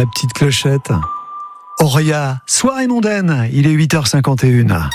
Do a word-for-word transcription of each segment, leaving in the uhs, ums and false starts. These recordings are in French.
la petite clochette. Auria, soirée mondaine, il est huit heures cinquante et une.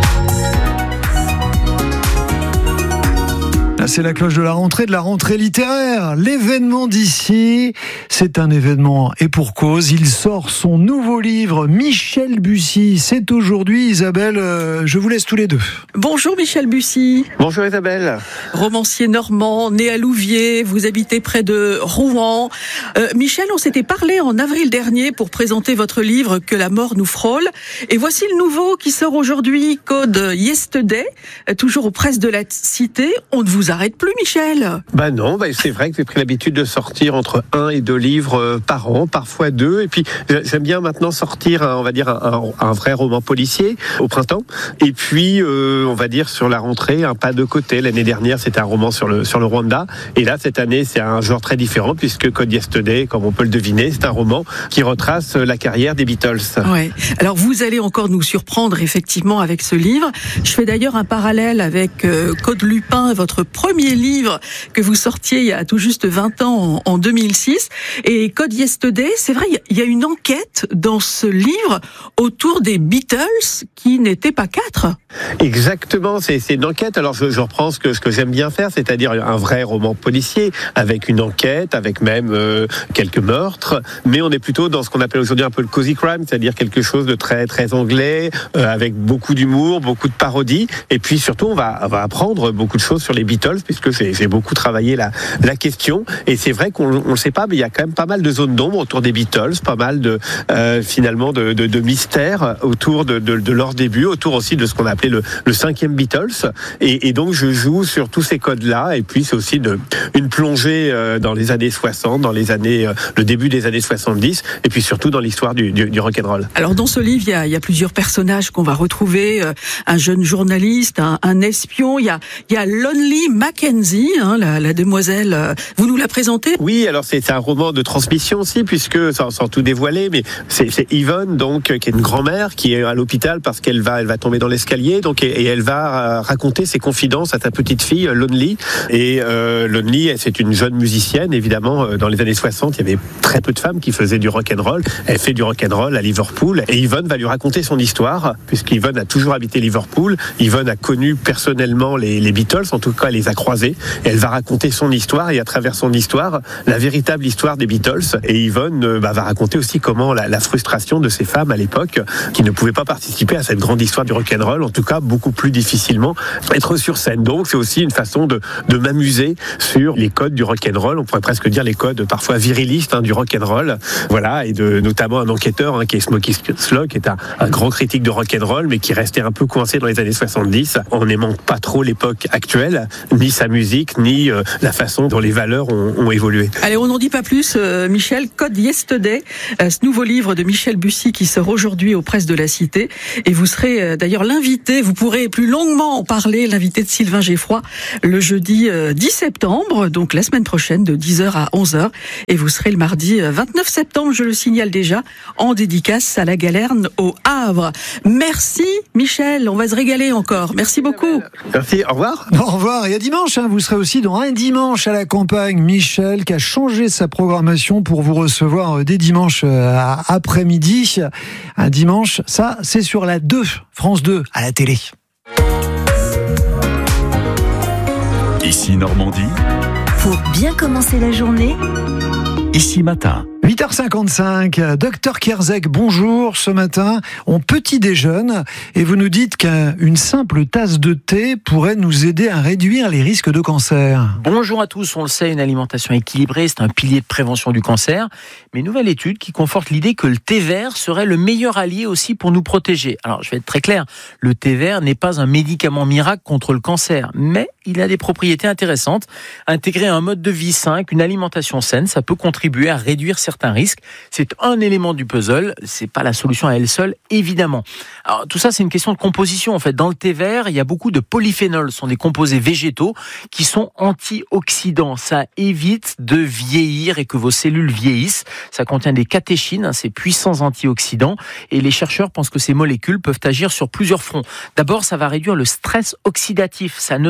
C'est la cloche de la rentrée, de la rentrée littéraire. L'événement d'ici, c'est un événement et pour cause. Il sort son nouveau livre, Michel Bussy. C'est aujourd'hui, Isabelle, euh, je vous laisse tous les deux. Bonjour Michel Bussy. Bonjour Isabelle. Romancier normand, né à Louviers, vous habitez près de Rouen. Euh, Michel, on s'était parlé en avril dernier pour présenter votre livre Que la mort nous frôle. Et voici le nouveau qui sort aujourd'hui, Code Yesterday, toujours aux presses de la Cité. On ne vous arrête plus, Michel. Bah non, bah c'est vrai que j'ai pris l'habitude de sortir entre un et deux livres par an, parfois deux. Et puis j'aime bien maintenant sortir, on va dire, un, un, un vrai roman policier au printemps. Et puis, euh, on va dire sur la rentrée, un pas de côté. L'année dernière, c'était un roman sur le sur le Rwanda. Et là, cette année, c'est un genre très différent puisque Code Yesterday, comme on peut le deviner, c'est un roman qui retrace la carrière des Beatles. Ouais. Alors vous allez encore nous surprendre effectivement avec ce livre. Je fais d'ailleurs un parallèle avec euh, Code Lupin, votre premier livre que vous sortiez il y a tout juste vingt ans, en, en deux mille six. Et Code Yesterday, c'est vrai, il y a une enquête dans ce livre autour des Beatles qui n'étaient pas quatre. Exactement, c'est, c'est une enquête. Alors je, je reprends ce que, ce que j'aime bien faire, c'est-à-dire un vrai roman policier, avec une enquête, avec même euh, quelques meurtres, mais on est plutôt dans ce qu'on appelle aujourd'hui un peu le cozy crime, c'est-à-dire quelque chose de très très anglais, euh, avec beaucoup d'humour, beaucoup de parodie, et puis surtout on va, on va apprendre beaucoup de choses sur les Beatles, puisque j'ai, j'ai beaucoup travaillé la, la question, et c'est vrai qu'on ne le sait pas, mais il y a quand même pas mal de zones d'ombre autour des Beatles, pas mal de euh, finalement de, de, de mystères autour de, de, de leur début, autour aussi de ce qu'on a appelé le, le cinquième Beatles, et, et donc je joue sur tous ces codes-là, et puis c'est aussi de, une plongée euh, dans les années soixante, dans les années, euh, le début des années soixante-dix, et puis surtout dans l'histoire du, du, du rock'n'roll. Alors dans ce livre, il y a, il y a plusieurs personnages qu'on va retrouver, euh, un jeune journaliste, un, un espion, il y a, il y a Lonely Mackenzie, hein, la, la demoiselle, euh, vous nous la présentez ? Oui, alors c'est, c'est un roman de transmission aussi, puisque, sans, sans tout dévoiler, mais c'est, c'est Yvonne, donc, qui est une grand-mère, qui est à l'hôpital parce qu'elle va, elle va tomber dans l'escalier, donc, et, et elle va raconter ses confidences à sa petite fille, Lonely. Et euh, Lonely, c'est une jeune musicienne, évidemment, dans les années soixante, il y avait très peu de femmes qui faisaient du rock'n'roll. Elle fait du rock'n'roll à Liverpool, et Yvonne va lui raconter son histoire, puisqu'Yvonne a toujours habité Liverpool. Yvonne a connu personnellement les, les Beatles, en tout cas, elle les a croisés. Et elle va raconter son histoire, et à travers son histoire, la véritable histoire des Beatles. Et Yvonne bah, va raconter aussi comment la, la frustration de ces femmes à l'époque, qui ne pouvaient pas participer à cette grande histoire du rock'n'roll, en tout cas beaucoup plus difficilement être sur scène. Donc c'est aussi une façon de, de m'amuser sur les codes du rock'n'roll, on pourrait presque dire les codes parfois virilistes hein, du rock'n'roll. Voilà, et de notamment un enquêteur hein, qui est Smokey Slug, qui est un, un grand critique de rock'n'roll, mais qui restait un peu coincé dans les années soixante-dix, en n'aimant pas trop l'époque actuelle, ni sa musique, ni euh, la façon dont les valeurs ont, ont évolué. Allez, on n'en dit pas plus, euh, Michel. Code Yesterday, euh, ce nouveau livre de Michel Bussy qui sort aujourd'hui aux presses de la Cité. Et vous serez euh, d'ailleurs l'invité, vous pourrez plus longuement en parler, l'invité de Sylvain Geffroy, le jeudi euh, dix septembre, donc la semaine prochaine, de dix heures à onze heures. Et vous serez le mardi euh, vingt-neuf septembre, je le signale déjà, en dédicace à la Galerne au Havre. Merci Michel, on va se régaler encore. Merci beaucoup. Merci, au revoir. Au revoir, et à dimanche, hein, vous serez aussi dans Un dimanche à la campagne. Michel qui a changé sa programmation pour vous recevoir dès dimanche après-midi. Un dimanche, ça c'est sur la deux, France deux, à la télé. Ici Normandie. Pour bien commencer la journée, Ici Matin. huit heures cinquante-cinq, docteur Kierzek, bonjour. Ce matin, on petit déjeune et vous nous dites qu'une simple tasse de thé pourrait nous aider à réduire les risques de cancer. Bonjour à tous, on le sait, une alimentation équilibrée, c'est un pilier de prévention du cancer. Mais une nouvelle étude qui conforte l'idée que le thé vert serait le meilleur allié aussi pour nous protéger. Alors, je vais être très clair, le thé vert n'est pas un médicament miracle contre le cancer, mais il a des propriétés intéressantes. Intégrer un mode de vie sain, une alimentation saine, ça peut contribuer à réduire certains risques. C'est un élément du puzzle, c'est pas la solution à elle seule, évidemment. Alors, tout ça, c'est une question de composition, en fait. Dans le thé vert, il y a beaucoup de polyphénols, ce sont des composés végétaux qui sont antioxydants. Ça évite de vieillir et que vos cellules vieillissent. Ça contient des catéchines, hein, ces puissants antioxydants, et les chercheurs pensent que ces molécules peuvent agir sur plusieurs fronts. D'abord, ça va réduire le stress oxydatif, ça neutralise les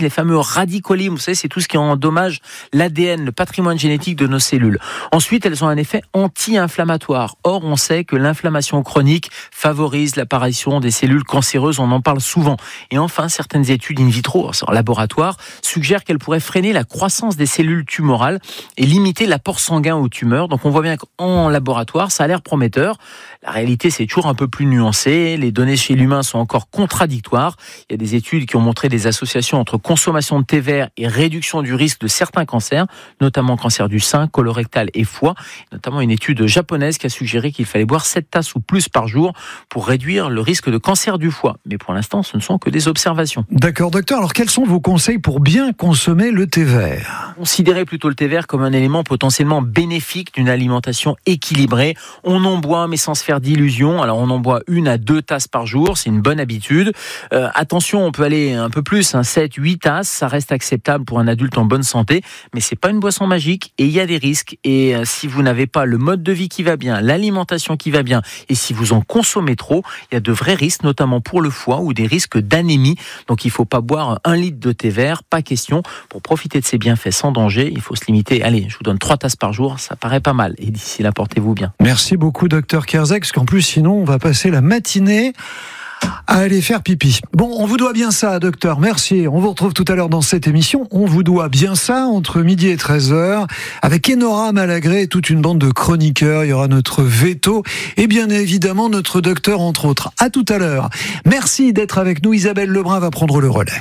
ces fameux radicaux libres. Vous savez, c'est tout ce qui endommage l'A D N, le patrimoine génétique de nos cellules. Ensuite, elles ont un effet anti-inflammatoire. Or, on sait que l'inflammation chronique favorise l'apparition des cellules cancéreuses. On en parle souvent. Et enfin, certaines études in vitro, en laboratoire, suggèrent qu'elles pourraient freiner la croissance des cellules tumorales et limiter l'apport sanguin aux tumeurs. Donc, on voit bien qu'en laboratoire, ça a l'air prometteur. La réalité, c'est toujours un peu plus nuancé. Les données chez l'humain sont encore contradictoires. Il y a des études qui ont montré des associations entre consommation de thé vert et réduction du risque de certains cancers, notamment cancer du sein, colorectal et foie. Notamment une étude japonaise qui a suggéré qu'il fallait boire sept tasses ou plus par jour pour réduire le risque de cancer du foie. Mais pour l'instant, ce ne sont que des observations. D'accord, docteur. Alors, quels sont vos conseils pour bien consommer le thé vert ? Considérez plutôt le thé vert comme un élément potentiellement bénéfique d'une alimentation équilibrée. On en boit, mais sans se faire d'illusions. Alors, on en boit une à deux tasses par jour. C'est une bonne habitude. Euh, attention, on peut aller un peu plus, hein, sept, huit tasses. Ça reste acceptable pour un adulte en bonne santé. Mais c'est pas une boisson magique et il y a des risques. Et euh, si vous n'avez pas le mode de vie qui va bien, l'alimentation qui va bien, et si vous en consommez trop, il y a de vrais risques, notamment pour le foie ou des risques d'anémie. Donc, il faut pas boire un litre de thé vert. Pas question. Pour profiter de ses bienfaits sans danger, il faut se limiter. Allez, je vous donne trois tasses par jour. Ça paraît pas mal. Et d'ici là, portez-vous bien. Merci beaucoup, docteur Kerzek, parce qu'en plus, sinon, on va passer la matinée à aller faire pipi. Bon, on vous doit bien ça, docteur. Merci. On vous retrouve tout à l'heure dans cette émission. On vous doit bien ça entre midi et treize heures avec Enora Malagré et toute une bande de chroniqueurs. Il y aura notre veto et bien évidemment notre docteur entre autres. À tout à l'heure. Merci d'être avec nous. Isabelle Lebrun va prendre le relais.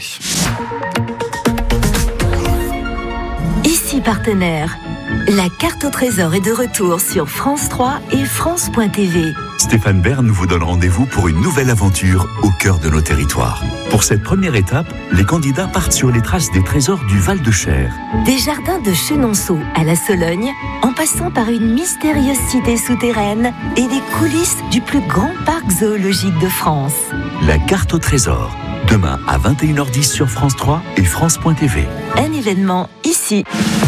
Ici partenaire. La carte au trésor est de retour sur France trois et France point T V. Stéphane Bern vous donne rendez-vous pour une nouvelle aventure au cœur de nos territoires. Pour cette première étape, les candidats partent sur les traces des trésors du Val-de-Cher. Des jardins de Chenonceau à la Sologne, en passant par une mystérieuse cité souterraine et les coulisses du plus grand parc zoologique de France. La carte au trésor, demain à vingt et une heures dix sur France trois et France point T V. Un événement ici.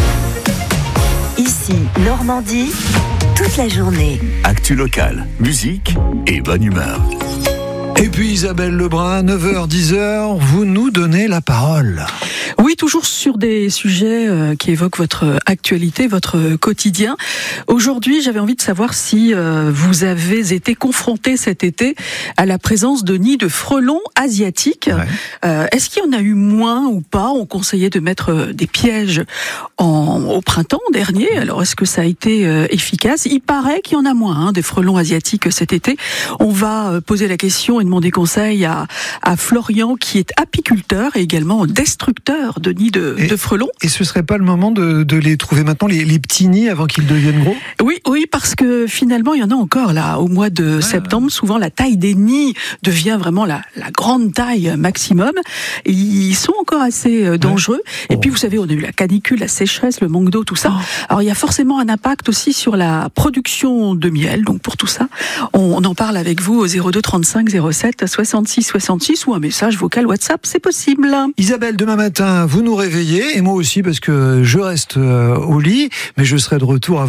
Ici, Normandie, toute la journée. Actu locale, musique et bonne humeur. Et puis Isabelle Lebrun, neuf heures dix heures, vous nous donnez la parole. Oui, toujours sur des sujets euh, qui évoquent votre actualité, votre quotidien. Aujourd'hui, j'avais envie de savoir si euh, vous avez été confronté cet été à la présence de nids de frelons asiatiques. Ouais. Euh, est-ce qu'il y en a eu moins ou pas ? On conseillait de mettre des pièges en, au printemps dernier. Alors, est-ce que ça a été euh, efficace ? Il paraît qu'il y en a moins, hein, des frelons asiatiques cet été. On va euh, poser la question et demander conseil à, à Florian, qui est apiculteur et également destructeur de nids de, et, de frelons. Et ce serait pas le moment de, de les trouver maintenant, les, les petits nids, avant qu'ils deviennent gros ? Oui, oui, parce que finalement, il y en a encore là, au mois de ah, septembre. Souvent, la taille des nids devient vraiment la, la grande taille maximum. Et ils sont encore assez dangereux. Ouais. Et oh. puis, vous savez, on a eu la canicule, la sécheresse, le manque d'eau, tout ça. Oh. Alors, il y a forcément un impact aussi sur la production de miel. Donc, pour tout ça, on, on en parle avec vous au zéro deux trente-cinq zéro sept soixante-six soixante-six ou un message vocal WhatsApp, c'est possible. Isabelle, demain matin, vous nous réveillez, et moi aussi, parce que je reste au lit, mais je serai de retour à